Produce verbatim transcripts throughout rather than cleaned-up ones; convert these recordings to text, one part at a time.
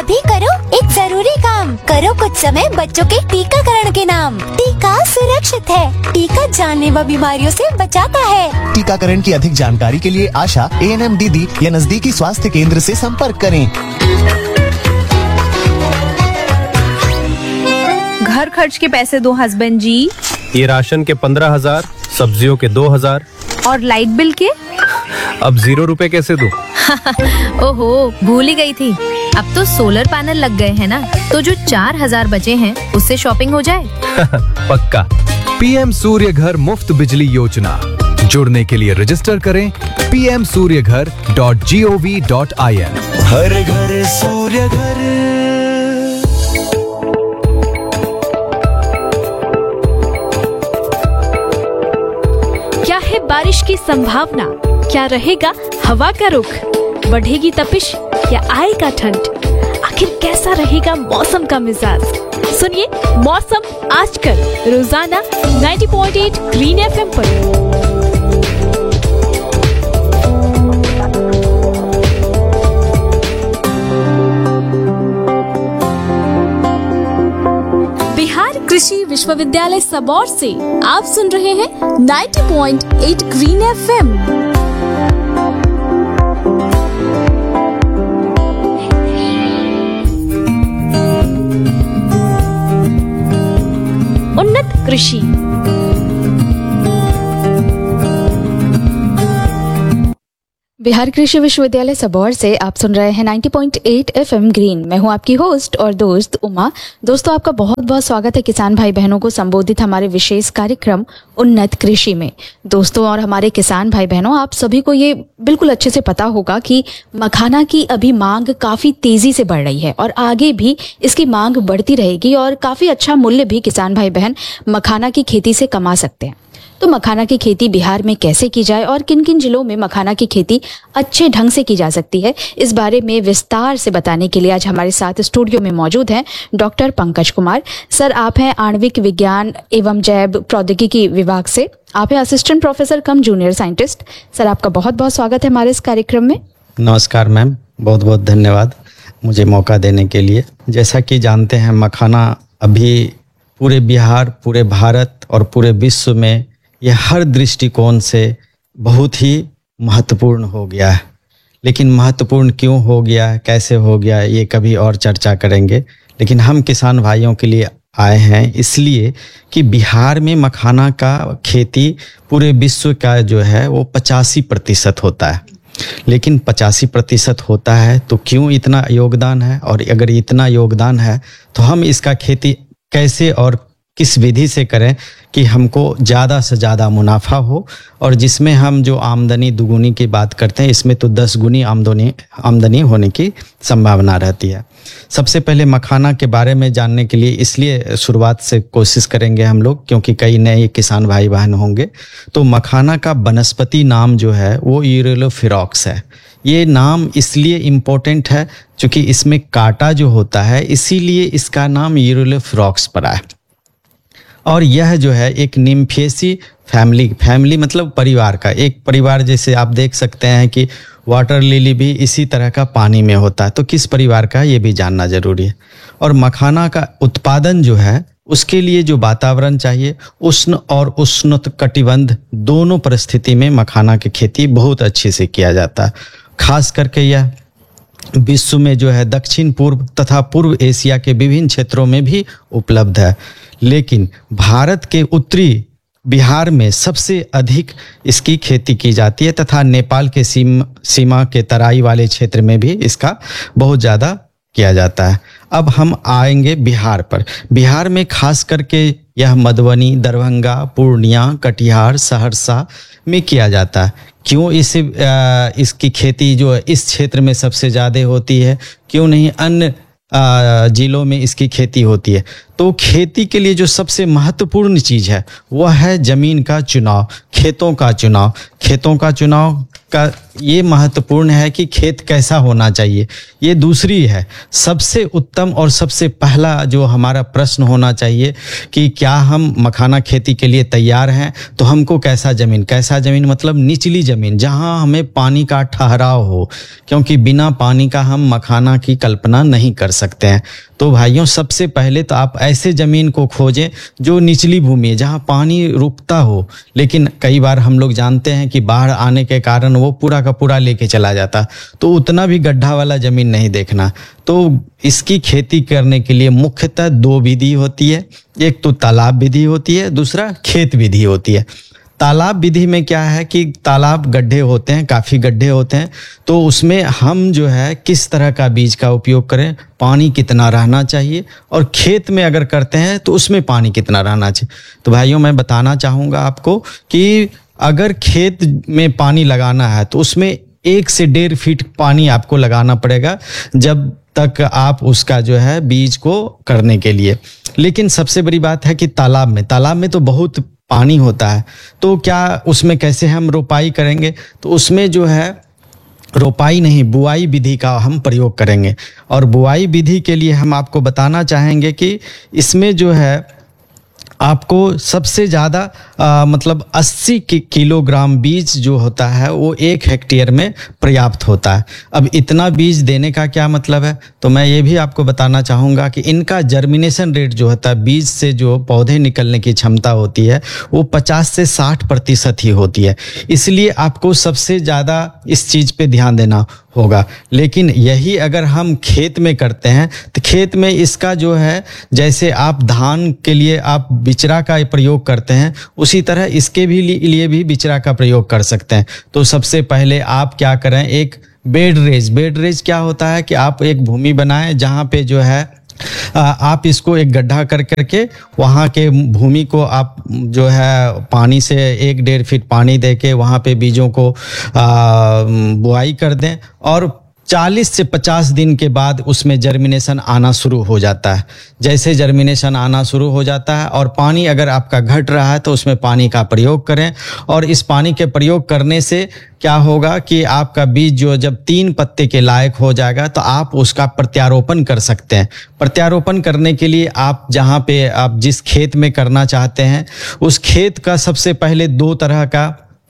अभी करो एक जरूरी काम, करो कुछ समय बच्चों के टीकाकरण के नाम। टीका सुरक्षित है, टीका जानलेवा बीमारियों से बचाता है। टीकाकरण की अधिक जानकारी के लिए आशा, ए एन एम दीदी या नजदीकी स्वास्थ्य केंद्र से संपर्क करें। घर खर्च के पैसे दो हस्बैंड जी। ये राशन के पंद्रह हजार, सब्जियों के दो हजार और लाइट बिल के? अब जीरो रुपए कैसे दूं? ओहो, भूल ही गई थी। अब तो सोलर पैनल लग गए हैं ना, तो जो चार हजार बचे हैं उससे शॉपिंग हो जाए। पक्का। पीएम सूर्य घर मुफ्त बिजली योजना, जुड़ने के लिए रजिस्टर करें पी एम सूर्य घर dot G O V dot I N. हर घर सूर्य घर। क्या है बारिश की संभावना? क्या रहेगा हवा का रुख? बढ़ेगी तपिश या आएगा ठंड? आखिर कैसा रहेगा मौसम का मिजाज? सुनिए मौसम आजकल रोजाना नब्बे पॉइंट आठ ग्रीन एफएम पर। बिहार कृषि विश्वविद्यालय सबौर से आप सुन रहे हैं नब्बे पॉइंट आठ ग्रीन एफएम। उन्नत कृषि। बिहार कृषि विश्वविद्यालय सबौर से आप सुन रहे हैं नब्बे पॉइंट आठ एफएम ग्रीन। मैं हूं आपकी होस्ट और दोस्त उमा। दोस्तों, आपका बहुत बहुत स्वागत है किसान भाई बहनों को संबोधित हमारे विशेष कार्यक्रम उन्नत कृषि में। दोस्तों और हमारे किसान भाई बहनों, आप सभी को ये बिल्कुल अच्छे से पता होगा कि मखाना की अभी मांग काफी तेजी से बढ़ रही है और आगे भी इसकी मांग बढ़ती रहेगी और काफी अच्छा मूल्य भी किसान भाई बहन मखाना की खेती से कमा सकते हैं। तो मखाना की खेती बिहार में कैसे की जाए और किन किन जिलों में मखाना की खेती अच्छे ढंग से की जा सकती है, इस बारे में विस्तार से बताने के लिए आज हमारे साथ स्टूडियो में मौजूद हैं डॉक्टर पंकज कुमार। सर, आप हैं आणविक विज्ञान एवं जैव प्रौद्योगिकी विभाग से। आप हैं असिस्टेंट प्रोफेसर कम जूनियर साइंटिस्ट। सर, आपका बहुत बहुत स्वागत है हमारे इस कार्यक्रम में। नमस्कार मैम, बहुत बहुत धन्यवाद मुझे मौका देने के लिए। जैसा कि जानते हैं, मखाना अभी पूरे बिहार, पूरे भारत और पूरे विश्व में यह हर दृष्टिकोण से बहुत ही महत्वपूर्ण हो गया है। लेकिन महत्वपूर्ण क्यों हो गया, कैसे हो गया, ये कभी और चर्चा करेंगे। लेकिन हम किसान भाइयों के लिए आए हैं इसलिए कि बिहार में मखाना का खेती पूरे विश्व का जो है वो पचासी प्रतिशत होता है। लेकिन पचासी प्रतिशत होता है तो क्यों इतना योगदान है, और अगर इतना योगदान है तो हम इसका खेती कैसे और किस विधि से करें कि हमको ज़्यादा से ज़्यादा मुनाफा हो, और जिसमें हम जो आमदनी दुगुनी की बात करते हैं इसमें तो दस गुनी आमदनी आमदनी होने की संभावना रहती है। सबसे पहले मखाना के बारे में जानने के लिए इसलिए शुरुआत से कोशिश करेंगे हम लोग, क्योंकि कई नए किसान भाई बहन होंगे। तो मखाना का वनस्पति नाम जो है वो यूरिलोफिरॉक्स है। ये नाम इसलिए इम्पोर्टेंट है क्योंकि इसमें कांटा जो होता है, इसीलिए इसका नाम यूरिलोफिरॉक्स पड़ा है। और यह जो है एक निम्फेसी फैमिली फैमिली मतलब परिवार का एक परिवार, जैसे आप देख सकते हैं कि वाटर लिली भी इसी तरह का पानी में होता है। तो किस परिवार का, ये भी जानना जरूरी है। और मखाना का उत्पादन जो है उसके लिए जो वातावरण चाहिए, उष्ण और उष्णकटिबंध दोनों परिस्थिति में मखाना की खेती बहुत अच्छे से किया जाता है। खास करके यह विश्व में जो है दक्षिण पूर्व तथा पूर्व एशिया के विभिन्न क्षेत्रों में भी उपलब्ध है। लेकिन भारत के उत्तरी बिहार में सबसे अधिक इसकी खेती की जाती है तथा नेपाल के सीमा सीमा के तराई वाले क्षेत्र में भी इसका बहुत ज़्यादा किया जाता है। अब हम आएंगे बिहार पर। बिहार में खास करके यह मधुबनी, दरभंगा, पूर्णिया, कटिहार, सहरसा में किया जाता है। क्यों इसे इसकी खेती जो है इस क्षेत्र में सबसे ज़्यादा होती है, क्यों नहीं अन्य जिलों में इसकी खेती होती है? तो खेती के लिए जो सबसे महत्वपूर्ण चीज़ है वह है ज़मीन का चुनाव, खेतों का चुनाव। खेतों का चुनाव का ये महत्वपूर्ण है कि खेत कैसा होना चाहिए, ये दूसरी है। सबसे उत्तम और सबसे पहला जो हमारा प्रश्न होना चाहिए कि क्या हम मखाना खेती के लिए तैयार हैं, तो हमको कैसा ज़मीन, कैसा ज़मीन मतलब निचली ज़मीन जहां हमें पानी का ठहराव हो, क्योंकि बिना पानी का हम मखाना की कल्पना नहीं कर सकते हैं। तो भाइयों, सबसे पहले तो आप ऐसे ज़मीन को खोजें जो निचली भूमि है, जहाँ पानी रुकता हो, लेकिन कई बार हम लोग जानते हैं कि बाढ़ आने के कारण वो पूरा का पूरा लेके चला जाता, तो उतना भी गड्ढा वाला ज़मीन नहीं देखना। तो इसकी खेती करने के लिए मुख्यतः दो विधि होती है, एक तो तालाब विधि होती है, दूसरा खेत विधि होती है। तालाब विधि में क्या है कि तालाब गड्ढे होते हैं, काफ़ी गड्ढे होते हैं, तो उसमें हम जो है किस तरह का बीज का उपयोग करें, पानी कितना रहना चाहिए, और खेत में अगर करते हैं तो उसमें पानी कितना रहना चाहिए। तो भाइयों, मैं बताना चाहूँगा आपको कि अगर खेत में पानी लगाना है तो उसमें एक से डेढ़ फीट पानी आपको लगाना पड़ेगा जब तक आप उसका जो है बीज को करने के लिए। लेकिन सबसे बड़ी बात है कि तालाब में तालाब में तो बहुत पानी होता है, तो क्या उसमें कैसे हम रोपाई करेंगे? तो उसमें जो है रोपाई नहीं, बुआई विधि का हम प्रयोग करेंगे। और बुआई विधि के लिए हम आपको बताना चाहेंगे कि इसमें जो है आपको सबसे ज़्यादा मतलब अस्सी किलोग्राम बीज जो होता है वो एक हेक्टेयर में पर्याप्त होता है। अब इतना बीज देने का क्या मतलब है? तो मैं ये भी आपको बताना चाहूँगा कि इनका जर्मिनेशन रेट जो होता है, बीज से जो पौधे निकलने की क्षमता होती है, वो पचास से साठ प्रतिशत ही होती है। इसलिए आपको सबसे ज़्यादा इस चीज़ पे ध्यान देना होगा। लेकिन यही अगर हम खेत में करते हैं तो खेत में इसका जो है, जैसे आप धान के लिए आप बिचरा का प्रयोग करते हैं, उसी तरह इसके भी लिए भी बिचरा का प्रयोग कर सकते हैं। तो सबसे पहले आप क्या करें, एक बेड रेज बेड रेज क्या होता है कि आप एक भूमि बनाएं जहाँ पे जो है आप इसको एक गड्ढा कर करके वहाँ के भूमि को आप जो है पानी से एक डेढ़ फीट पानी देके वहाँ पे बीजों को बुआई कर दें, और चालीस से पचास दिन के बाद उसमें जर्मिनेशन आना शुरू हो जाता है। जैसे जर्मिनेशन आना शुरू हो जाता है और पानी अगर आपका घट रहा है तो उसमें पानी का प्रयोग करें। और इस पानी के प्रयोग करने से क्या होगा कि आपका बीज जो जब तीन पत्ते के लायक हो जाएगा तो आप उसका प्रत्यारोपण कर सकते हैं। प्रत्यारोपण करने के लिए आप जहाँ पे आप जिस खेत में करना चाहते हैं उस खेत का सबसे पहले दो तरह का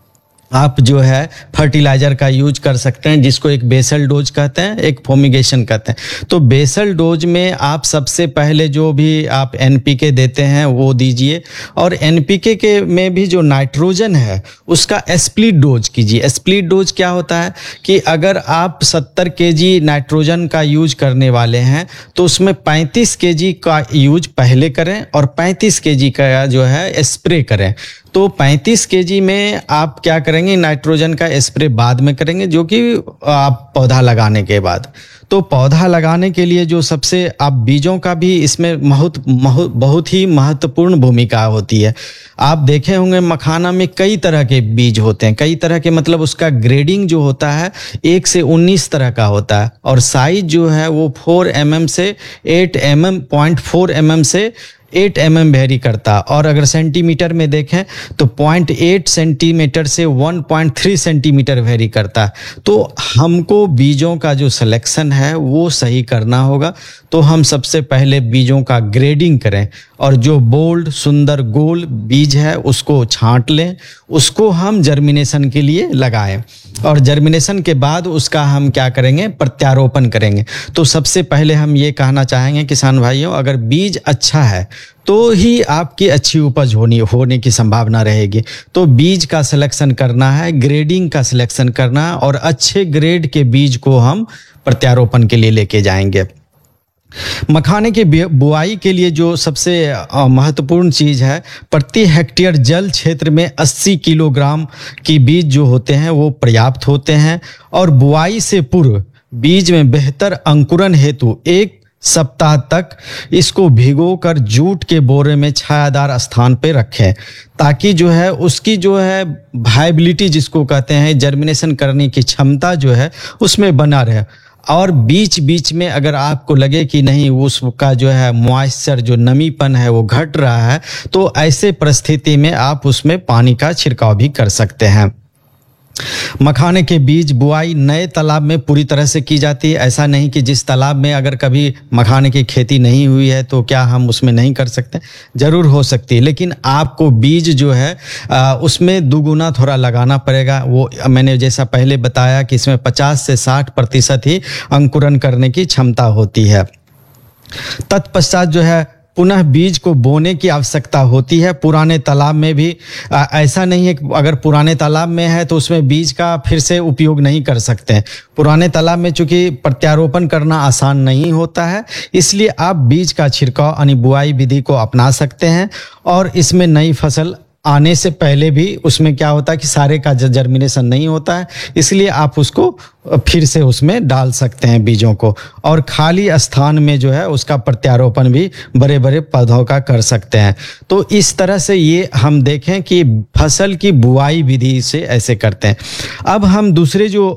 आप जो है फर्टिलाइजर का यूज कर सकते हैं, जिसको एक बेसल डोज कहते हैं, एक फोमिगेशन कहते हैं। तो बेसल डोज में आप सबसे पहले जो भी आप एनपीके देते हैं वो दीजिए, और एनपीके के में भी जो नाइट्रोजन है उसका स्प्लिट डोज कीजिए। स्प्लिट डोज क्या होता है कि अगर आप सत्तर केजी नाइट्रोजन का यूज करने वाले हैं तो उसमें पैंतीस केजी का यूज पहले करें और पैंतीस केजी का जो है स्प्रे करें। तो पैंतीस केजी में आप क्या करेंगे, नाइट्रोजन का स्प्रे बाद में करेंगे, जो कि आप पौधा लगाने के बाद। तो पौधा लगाने के लिए जो सबसे आप बीजों का भी इसमें बहुत बहुत ही महत्वपूर्ण भूमिका होती है। आप देखे होंगे मखाना में कई तरह के बीज होते हैं, कई तरह के मतलब उसका ग्रेडिंग जो होता है एक से उन्नीस तरह का होता है, और साइज जो है वो फोर एम एम से eight M M point four M M से एट एम एम वेरी करता। और अगर सेंटीमीटर में देखें तो पॉइंट एट सेंटीमीटर से one point three centimetre very करता है। तो हमको बीजों का जो सिलेक्शन है वो सही करना होगा। तो हम सबसे पहले बीजों का ग्रेडिंग करें, और जो बोल्ड सुंदर गोल बीज है उसको छांट लें, उसको हम जर्मिनेशन के लिए लगाएं, और जर्मिनेशन के बाद उसका हम क्या करेंगे, प्रत्यारोपण करेंगे। तो सबसे पहले हम ये कहना चाहेंगे किसान भाइयों, अगर बीज अच्छा है तो ही आपकी अच्छी उपज होनी होने की संभावना रहेगी। तो बीज का सिलेक्शन करना है, ग्रेडिंग का सिलेक्शन करना है, और अच्छे ग्रेड के बीज को हम प्रत्यारोपण के लिए लेके जाएंगे। मखाने की बुआई के लिए जो सबसे महत्वपूर्ण चीज़ है, प्रति हेक्टेयर जल क्षेत्र में अस्सी किलोग्राम की बीज जो होते हैं वो पर्याप्त होते हैं। और बुआई से पूर्व बीज में बेहतर अंकुरण हेतु एक सप्ताह तक इसको भिगोकर जूट के बोरे में छायादार स्थान पे रखें, ताकि जो है उसकी जो है वायबिलिटी जिसको कहते हैं, जर्मिनेशन करने की क्षमता जो है उसमें बना रहे। और बीच बीच में अगर आपको लगे कि नहीं उसका जो है मॉइस्चर जो नमीपन है वो घट रहा है, तो ऐसे परिस्थिति में आप उसमें पानी का छिड़काव भी कर सकते हैं। मखाने के बीज बुआई नए तालाब में पूरी तरह से की जाती है। ऐसा नहीं कि जिस तालाब में अगर कभी मखाने की खेती नहीं हुई है तो क्या हम उसमें नहीं कर सकते, जरूर हो सकती है, लेकिन आपको बीज जो है आ, उसमें दुगुना थोड़ा लगाना पड़ेगा। वो मैंने जैसा पहले बताया कि इसमें पचास से साठ प्रतिशत ही अंकुरण करने की क्षमता होती है। तत्पश्चात जो है पुनः बीज को बोने की आवश्यकता होती है। पुराने तालाब में भी आ, ऐसा नहीं है कि अगर पुराने तालाब में है तो उसमें बीज का फिर से उपयोग नहीं कर सकते हैं। पुराने तालाब में चूंकि प्रत्यारोपण करना आसान नहीं होता है, इसलिए आप बीज का छिड़काव यानी बुआई विधि को अपना सकते हैं। और इसमें नई फसल आने से पहले भी उसमें क्या होता है कि सारे का जर्मिनेशन नहीं होता है, इसलिए आप उसको फिर से उसमें डाल सकते हैं बीजों को। और खाली स्थान में जो है उसका प्रत्यारोपण भी बड़े बड़े पौधों का कर सकते हैं। तो इस तरह से ये हम देखें कि फसल की बुआई विधि से ऐसे करते हैं। अब हम दूसरे जो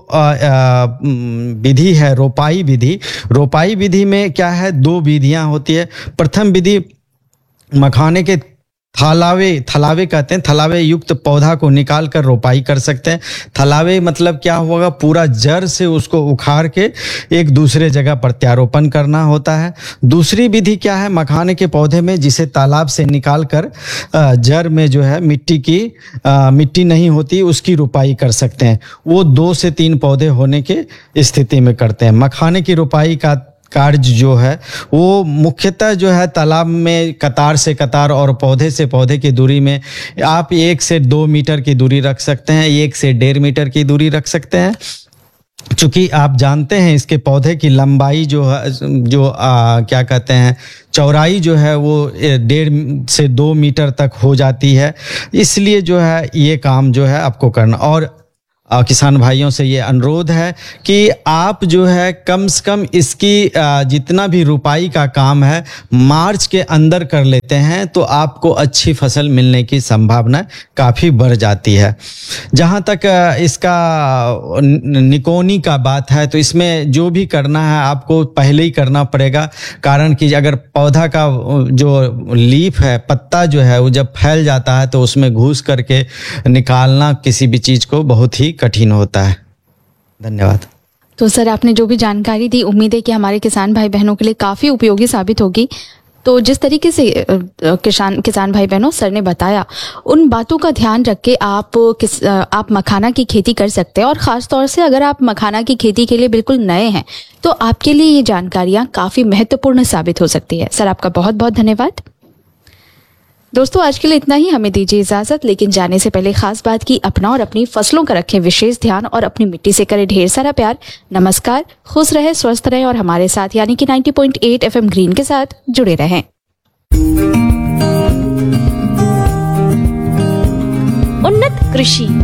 विधि है रोपाई विधि, रोपाई विधि में क्या है, दो विधियां होती है। प्रथम विधि मखाने के थलावे थलावे कहते हैं, थलावे युक्त पौधा को निकाल कर रोपाई कर सकते हैं। थलावे मतलब क्या होगा, पूरा जड़ से उसको उखाड़ के एक दूसरे जगह प्रत्यारोपण करना होता है। दूसरी विधि क्या है, मखाने के पौधे में जिसे तालाब से निकाल कर जड़ में जो है मिट्टी की आ, मिट्टी नहीं होती उसकी रोपाई कर सकते हैं। वो दो से तीन पौधे होने के स्थिति में करते हैं। मखाने की रोपाई का कार्य जो है वो मुख्यतः जो है तालाब में कतार से कतार और पौधे से पौधे की दूरी में आप एक से दो मीटर की दूरी रख सकते हैं, एक से डेढ़ मीटर की दूरी रख सकते हैं। चूंकि आप जानते हैं इसके पौधे की लंबाई जो है जो आ, क्या कहते हैं चौड़ाई जो है वो डेढ़ से दो मीटर तक हो जाती है, इसलिए जो है ये काम जो है आपको करना। और किसान भाइयों से ये अनुरोध है कि आप जो है कम से कम इसकी जितना भी रुपाई का काम है मार्च के अंदर कर लेते हैं तो आपको अच्छी फसल मिलने की संभावना काफ़ी बढ़ जाती है। जहाँ तक इसका निकोनी का बात है तो इसमें जो भी करना है आपको पहले ही करना पड़ेगा, कारण कि अगर पौधा का जो लीफ है, पत्ता जो है वो जब फैल जाता है तो उसमें घुस करके निकालना किसी भी चीज़ को बहुत ही कठिन होता है। धन्यवाद। तो सर आपने जो भी जानकारी दी उम्मीद है कि हमारे किसान भाई बहनों के लिए काफ़ी उपयोगी साबित होगी। तो जिस तरीके से किसान किसान भाई बहनों सर ने बताया उन बातों का ध्यान रख के आप किस आप मखाना की खेती कर सकते हैं। और ख़ास तौर से अगर आप मखाना की खेती के लिए बिल्कुल नए हैं तो आपके लिए ये जानकारियाँ काफ़ी महत्वपूर्ण साबित हो सकती है। सर आपका बहुत बहुत धन्यवाद। दोस्तों आज के लिए इतना ही, हमें दीजिए इजाजत। लेकिन जाने से पहले खास बात की अपना और अपनी फसलों का रखें विशेष ध्यान और अपनी मिट्टी से करें ढेर सारा प्यार। नमस्कार, खुश रहे, स्वस्थ रहे और हमारे साथ यानी कि नब्बे पॉइंट आठ एफएम ग्रीन के साथ जुड़े रहें। उन्नत कृषि